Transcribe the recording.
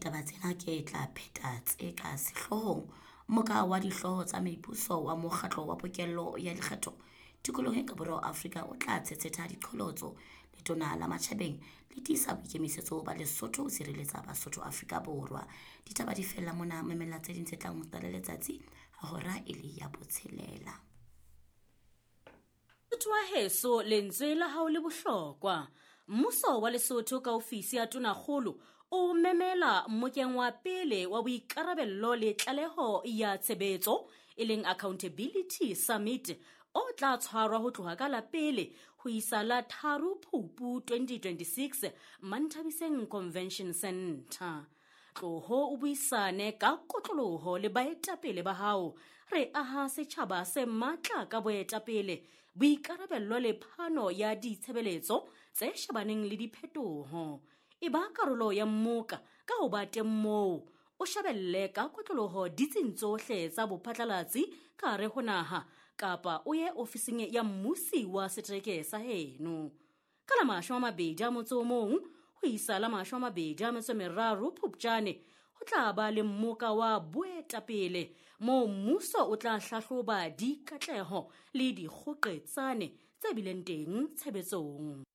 ditaba tsena ke tla pheta tse ka sehloohong. Moka wa dihlooho tsa maipuso wa mokgatlo wa pokello ya dikgetho tikologong ka Borwa Afrika o tla tshetsetsa diqholotso letona la matjhabeng le tiisa boikemisetso ba Lesotho ho sireletsa Basotho Afrika Borwa. Ditaba di fella mona, memela tse ding tse tlang ho tala letsatsi a hora e le ya botshelela. Twa heso lentswe la hao le bohlokwa. Mmuso wa Lesotho ka ofisi ya Tonakgolo o memela mmokeng wa pele wa boikarabello le tlaleho ya tshebetso e leng Accountability Summit o tla tshwarwa ho tloha ka la pele ho isa la 3 Phupu 2026 Mantabiseng Convention Centre. Tloho o buisane ka kotloloho le baetapele ba hao. Re aha setjhaba se matla ka boetapele, boikarabello le phano ya ditshebeletso tse shebaneng le diphetoho. E ba karolo ya mmoka ka ho ba teng moo o shebelle ka kotloloho ditsing tsohle tsa bophatlalatsi ka re ho naha kapa o ye ofising ya mmusi wa setereke sa heno. Ka la 21 ho isa la 23 Phupjane ho tla ba le mmoka wa boetapele moo mmuso o tla hlahloba dikatleho le dikgoqetsane tse bileng teng tshebetsong.